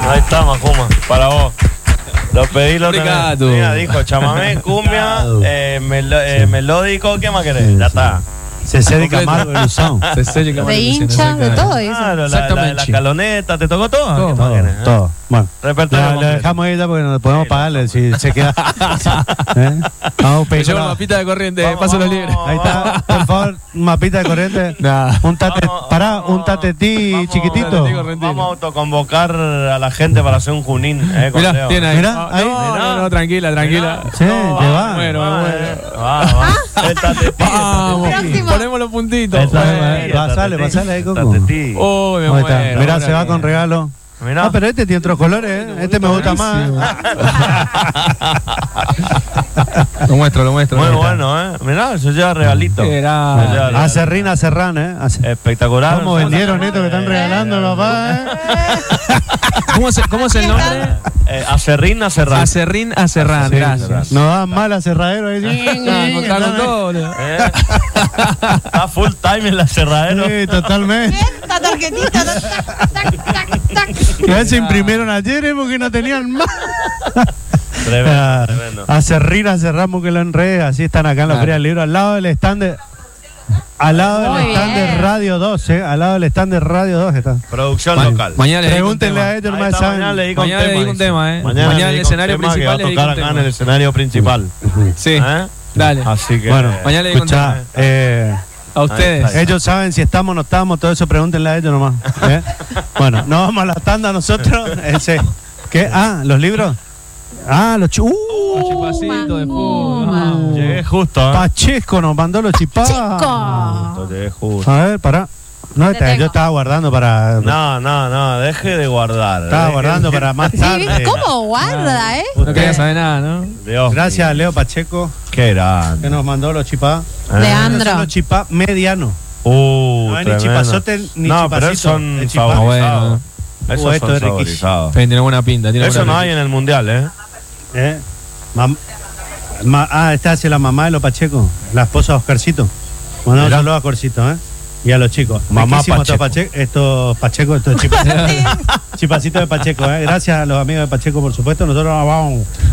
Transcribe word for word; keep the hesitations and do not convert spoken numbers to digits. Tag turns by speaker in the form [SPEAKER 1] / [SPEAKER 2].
[SPEAKER 1] Ahí está, Majuma, para vos. Lo pedí, lo tenés. Mira, dijo chamamé, cumbia, eh, melo, eh, melódico, ¿qué más querés? Ya está.
[SPEAKER 2] C C de Camargo y Luzón.
[SPEAKER 3] C C de Camargo
[SPEAKER 4] De hincha, de todo eso.
[SPEAKER 1] Claro, la, la, la caloneta, ¿te tocó todo?
[SPEAKER 2] Todo,
[SPEAKER 1] ¿Qué
[SPEAKER 2] todo,
[SPEAKER 1] querés, eh?
[SPEAKER 2] todo. Bueno,
[SPEAKER 1] Repertorio
[SPEAKER 2] lo dejamos ahí ya porque no podemos pagarle si se queda. ¿Eh? Vamos,
[SPEAKER 3] Me llevo una mapita de corriente, vamos, paso los libres.
[SPEAKER 2] Ahí está, por favor, un mapita de corriente. Nah. Un tate, vamos, pará, vamos, un tatetí vamos, chiquitito.
[SPEAKER 1] Vamos a autoconvocar a la gente para hacer un Junín. Eh,
[SPEAKER 3] mirá, tiene ahí.
[SPEAKER 2] Mirá, ahí.
[SPEAKER 3] No, no, no, tranquila, tranquila.
[SPEAKER 2] Mirá. Sí, no, te va.
[SPEAKER 3] Bueno,
[SPEAKER 1] va,
[SPEAKER 3] bueno.
[SPEAKER 1] Va, va. El tatetí.
[SPEAKER 3] Vamos, ponemos los puntitos.
[SPEAKER 2] Pasale, pasale ahí, Coco.
[SPEAKER 3] Uy, me muero.
[SPEAKER 2] Mirá, se va con regalo.
[SPEAKER 1] Mirá.
[SPEAKER 2] Ah, pero este tiene otros colores, ¿eh? Este me gusta más.
[SPEAKER 3] Lo muestro, lo muestro.
[SPEAKER 1] Muy bueno, ¿eh? Mirá, se lleva regalito.
[SPEAKER 2] A Serrín, a Serrán, ¿eh?
[SPEAKER 1] Espectacular.
[SPEAKER 2] ¿Cómo vendieron esto que están regalando, papá? ¿Eh?
[SPEAKER 3] ¿Cómo, se, ¿Cómo es el nombre?
[SPEAKER 1] Eh, Acerrín, Acerrán.
[SPEAKER 3] Acerrín, Acerrán, gracias.
[SPEAKER 2] Nos dan mal a Cerradero ahí.
[SPEAKER 3] Contaron todo.
[SPEAKER 1] Eh, está full time en la Cerradero.
[SPEAKER 2] Sí, totalmente.
[SPEAKER 4] Esta tarjetita. Tac, tac, tac, tac.
[SPEAKER 2] Que se imprimieron ayer ¿eh? Porque no tenían más.
[SPEAKER 1] Tremendo, tremendo.
[SPEAKER 2] A Cerrín, a Cerramos que lo enreda. Así están acá en la Feria del Libro, al lado del stand de. Al lado del
[SPEAKER 4] Muy
[SPEAKER 2] stand
[SPEAKER 4] bien.
[SPEAKER 2] de Radio dos, ¿eh? Al lado del stand de Radio dos está.
[SPEAKER 1] Producción
[SPEAKER 3] Ma
[SPEAKER 1] local.
[SPEAKER 3] Mañana
[SPEAKER 2] Pregúntenle a ellos, nomás saben.
[SPEAKER 1] Mañana le digo un
[SPEAKER 3] Mañana le
[SPEAKER 1] tema.
[SPEAKER 3] digo un tema, ¿eh?
[SPEAKER 1] Mañana,
[SPEAKER 3] Mañana
[SPEAKER 1] le
[SPEAKER 3] el
[SPEAKER 1] digo un
[SPEAKER 3] escenario
[SPEAKER 1] tema que
[SPEAKER 3] principal
[SPEAKER 1] va a
[SPEAKER 3] le digo
[SPEAKER 1] tocar
[SPEAKER 3] un
[SPEAKER 1] acá
[SPEAKER 3] tema.
[SPEAKER 1] en el escenario principal.
[SPEAKER 3] Sí,
[SPEAKER 1] ¿Eh?
[SPEAKER 3] dale.
[SPEAKER 1] Así que.
[SPEAKER 2] Bueno,
[SPEAKER 3] Mañana le digo un
[SPEAKER 2] escuchá,
[SPEAKER 3] tema.
[SPEAKER 2] eh,
[SPEAKER 3] A ustedes.
[SPEAKER 1] Ahí
[SPEAKER 2] ellos saben si estamos o no estamos, todo eso pregúntenle a ellos nomás. ¿eh? Bueno, nos vamos a la tanda nosotros. Ese. ¿Qué? Ah, ¿los libros? Ah, los chu.
[SPEAKER 3] Un chipacito de fútbol.
[SPEAKER 4] Manuma.
[SPEAKER 1] Llegué justo, ¿eh?
[SPEAKER 2] Pacheco nos mandó los chipás.
[SPEAKER 4] Chico.
[SPEAKER 1] Llegué justo.
[SPEAKER 2] A ver, pará. No,
[SPEAKER 4] Te
[SPEAKER 2] esta-
[SPEAKER 4] tengo.
[SPEAKER 2] yo estaba guardando para.
[SPEAKER 1] No, no, no, deje de guardar.
[SPEAKER 2] Estaba
[SPEAKER 1] Deje
[SPEAKER 2] guardando
[SPEAKER 1] de-
[SPEAKER 2] para más
[SPEAKER 4] Sí,
[SPEAKER 2] tarde.
[SPEAKER 4] ¿viste? ¿Cómo guarda, eh?
[SPEAKER 3] No quería saber nada, ¿no?
[SPEAKER 1] Dios
[SPEAKER 2] Gracias a
[SPEAKER 1] mío.
[SPEAKER 2] Leo Pacheco
[SPEAKER 1] Qué grande.
[SPEAKER 2] que nos mandó los chipás.
[SPEAKER 1] ¿Eh?
[SPEAKER 4] Leandro.
[SPEAKER 2] Son los chipás medianos.
[SPEAKER 1] Uh,
[SPEAKER 2] No hay ni
[SPEAKER 1] tremendo.
[SPEAKER 2] chipazote ni
[SPEAKER 1] No, pero
[SPEAKER 2] chipacito.
[SPEAKER 1] esos son
[SPEAKER 2] El chipá.
[SPEAKER 1] saborizados.
[SPEAKER 3] Bueno.
[SPEAKER 1] Esos
[SPEAKER 2] Uh, esto
[SPEAKER 1] son
[SPEAKER 2] es riquísimo.
[SPEAKER 1] saborizados.
[SPEAKER 3] Tiene buena pinta. Tiene
[SPEAKER 1] Eso
[SPEAKER 3] buena
[SPEAKER 1] no hay en el mundial, ¿eh?
[SPEAKER 2] ¿Eh? Mam- ma- ah, esta hace la mamá de los Pacheco, la esposa de Oscarcito. Mandamos un
[SPEAKER 1] Mirá.
[SPEAKER 2] saludo a Corcito, ¿eh? Y a los chicos.
[SPEAKER 1] Mamá
[SPEAKER 2] Riquísimo estos
[SPEAKER 1] Pacheco.
[SPEAKER 2] Pache- estos Pacheco, estos chipacitos, chipacitos de Pacheco, ¿eh? Gracias a los amigos de Pacheco, por supuesto. Nosotros nos vamos